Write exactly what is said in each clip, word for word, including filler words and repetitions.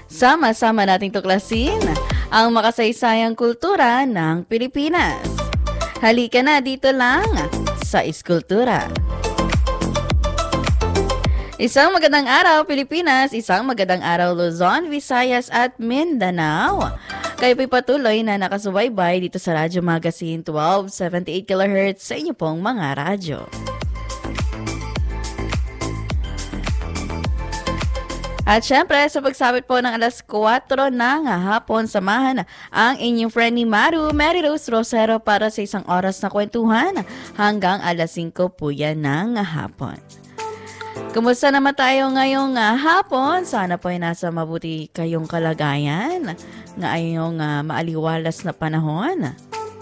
Sama-sama nating tuklasin ang makasaysayang kultura ng Pilipinas. Halika na dito lang sa Iskultura. Isang magandang araw Pilipinas, isang magandang araw Luzon, Visayas at Mindanao. Kayo po'y patuloy na nakasubaybay dito sa Radyo Magazine twelve seventy-eight kilohertz sa inyo pong mga radyo. At syempre, sa pagsabit po ng alas kwatro ng hapon, samahan ang inyong friend ni Maru, Mary Rose Rosero para sa isang oras na kwentuhan hanggang alas singko po yan ng hapon. Kumusta naman tayo ngayong uh, hapon? Sana po ay nasa mabuti kayong kalagayan ngayong uh, maaliwalas na panahon.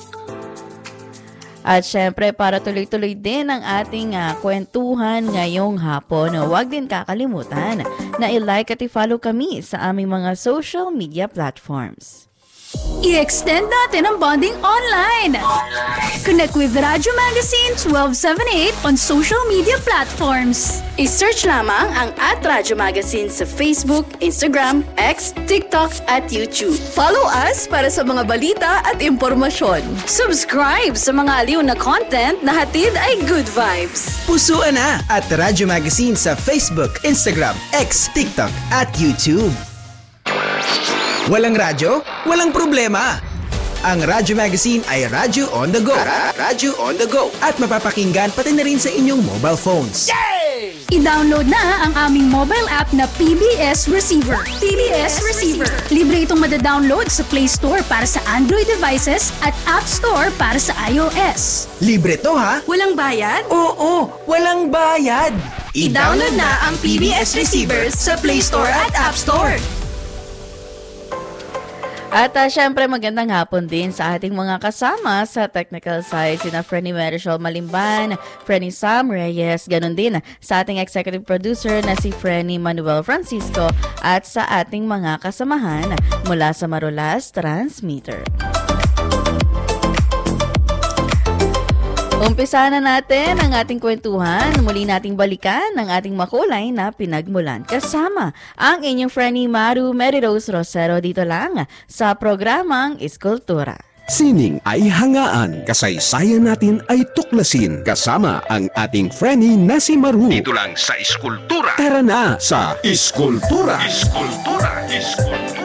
At syempre, para tuloy-tuloy din ang ating uh, kwentuhan ngayong hapon, huwag din kakalimutan na i-like at i-follow kami sa aming mga social media platforms. I-extend natin ang bonding online. Connect with Radyo Magazine twelve seventy-eight on social media platforms. I-search lamang ang at Radyo Magazine sa Facebook, Instagram, X, TikTok at YouTube. Follow us para sa mga balita at impormasyon. Subscribe sa mga aliw na content na hatid ay good vibes. Pusuan na at Radyo Magazine sa Facebook, Instagram, X, TikTok at YouTube. Walang radyo? Walang problema! Ang Radyo Magazine ay Radyo on the go. Radyo on the go. At mapapakinggan pati na rin sa inyong mobile phones. Yay! I-download na ang aming mobile app na P B S Receiver. P B S Receiver. Libre itong madadownload sa Play Store para sa Android devices at App Store para sa iOS. Libre to ha? Walang bayad? Oo, walang bayad! I-download na ang P B S Receiver sa Play Store at App Store. At uh, syempre magandang hapon din sa ating mga kasama sa technical side, sina Frenny Marichol Malimban, Frenny Sam Reyes, ganun din sa ating executive producer na si Frenny Manuel Francisco at sa ating mga kasamahan mula sa Marulas Transmitter. Umpisa na natin ang ating kwentuhan. Muli nating balikan ang ating makulay na pinagmulan. Kasama ang inyong friendly Maru, Mary Rose Rosero dito lang sa programang Iskultura. Sining ay hangaan, kasaysayan natin ay tuklasin. Kasama ang ating friendly na si Maru. Dito lang sa Iskultura. Tara na sa Iskultura. Iskultura. Iskultura.